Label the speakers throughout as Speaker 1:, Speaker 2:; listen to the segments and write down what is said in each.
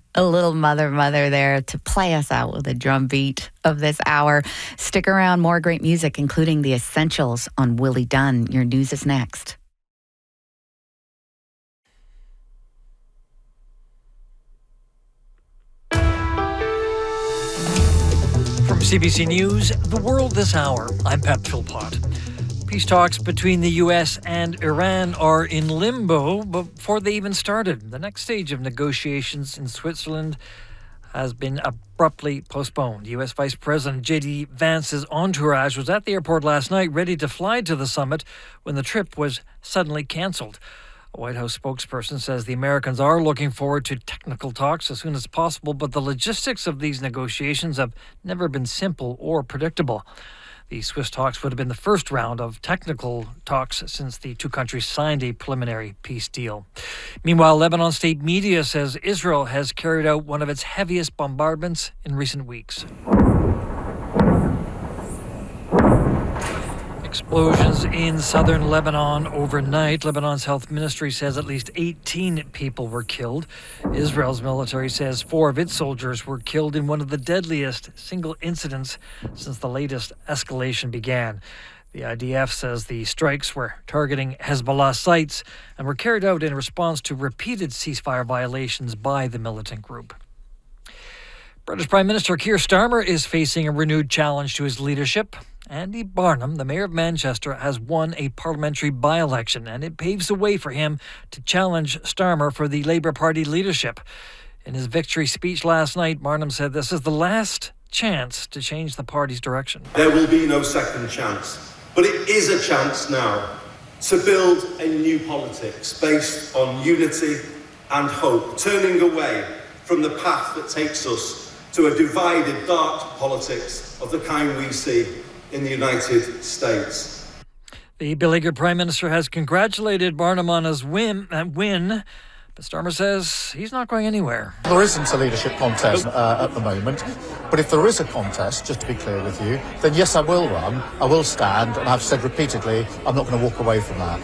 Speaker 1: A little Mother there to play us out with a drum beat of this hour. Stick around, more great music, including The Essentials on Willie Dunn. Your news is next.
Speaker 2: From CBC News, The World This Hour, I'm Pat Philpott. Peace talks between the U.S. and Iran are in limbo before they even started. The next stage of negotiations in Switzerland has been abruptly postponed. U.S. Vice President J.D. Vance's entourage was at the airport last night ready to fly to the summit when the trip was suddenly cancelled. A White House spokesperson says the Americans are looking forward to technical talks as soon as possible, but the logistics of these negotiations have never been simple or predictable. The Swiss talks would have been the first round of technical talks since the two countries signed a preliminary peace deal. Meanwhile, Lebanon state media says Israel has carried out one of its heaviest bombardments in recent weeks. Explosions in southern Lebanon overnight. Lebanon's health ministry says at least 18 people were killed. Israel's military says 4 of its soldiers were killed in one of the deadliest single incidents since the latest escalation began. The IDF says the strikes were targeting Hezbollah sites and were carried out in response to repeated ceasefire violations by the militant group. British Prime Minister Keir Starmer is facing a renewed challenge to his leadership. Andy Barnum, the Mayor of Manchester, has won a parliamentary by-election, and it paves the way for him to challenge Starmer for the Labour Party leadership. In his victory speech last night, Barnum said this is the last chance to change the party's direction.
Speaker 3: There will be no second chance, but it is a chance now to build a new politics based on unity and hope, turning away from the path that takes us to a divided, dark politics of the kind we see in the United States.
Speaker 2: The beleaguered Prime Minister has congratulated Barnum on his win, but Starmer says he's not going anywhere.
Speaker 4: There isn't a leadership contest at the moment, but if there is a contest, just to be clear with you, then yes, I will run, I will stand, and I've said repeatedly, I'm not going to walk away from that.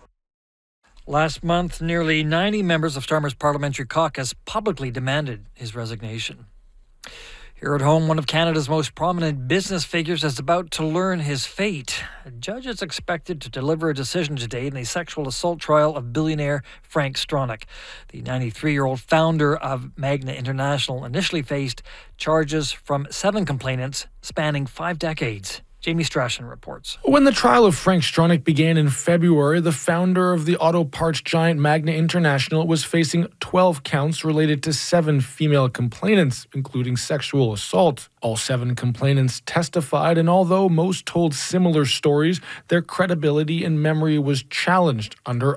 Speaker 2: Last month, nearly 90 members of Starmer's parliamentary caucus publicly demanded his resignation. Here at home, one of Canada's most prominent business figures is about to learn his fate. A judge is expected to deliver a decision today in the sexual assault trial of billionaire Frank Stronach. The 93-year-old founder of Magna International initially faced charges from 7 complainants spanning 5 decades. Jamie Strachan reports.
Speaker 5: When the trial of Frank Stronach began in February, the founder of the auto parts giant Magna International was facing 12 counts related to 7 female complainants, including sexual assault. All 7 complainants testified, and although most told similar stories, their credibility and memory was challenged under